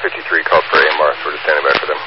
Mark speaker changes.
Speaker 1: 53 called for AMR, so we're just standing by for them.